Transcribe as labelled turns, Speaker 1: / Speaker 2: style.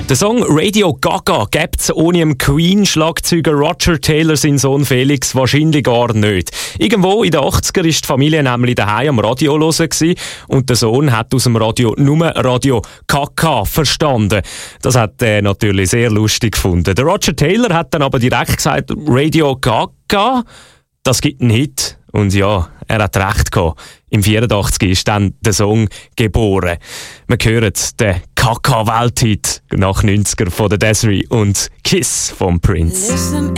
Speaker 1: Der Song Radio Gaga gibt es ohne dem Queen-Schlagzeuger Roger Taylor seinen Sohn Felix wahrscheinlich gar nicht. Irgendwo in den 80er war die Familie nämlich daheim am Radio hören und der Sohn hat aus dem Radio nur Radio Gaga verstanden. Das hat er natürlich sehr lustig gefunden. Der Roger Taylor hat dann aber direkt gesagt, Radio Gaga, das gibt einen Hit. Und ja, er hat recht gehabt. Im 84 ist dann der Song geboren. Wir hören den Kaka-Welthit nach 90er von der Desiree und Kiss vom Prince.
Speaker 2: Listen